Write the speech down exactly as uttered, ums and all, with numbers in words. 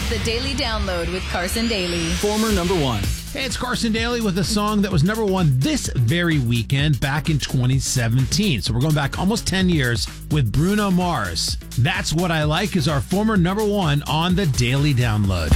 The Daily Download with Carson Daly. Former number one. Hey, it's Carson Daly with a song that was number one this very weekend back in twenty seventeen. So we're going back almost ten years with Bruno Mars. That's What I Like is our former number one on the Daily Download.